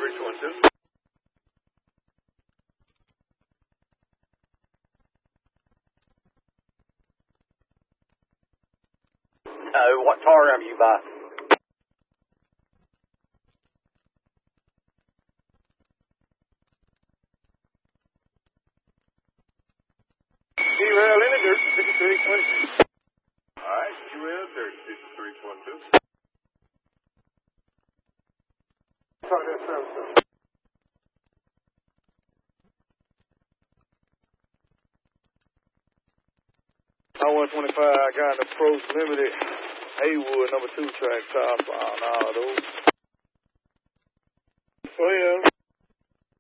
3212. What tar are you by? UL Integer, 6320. All right, UL 3312. Talk that service. I-125, I got an approach limited. Haywood, number 2 track, top on all those. 12.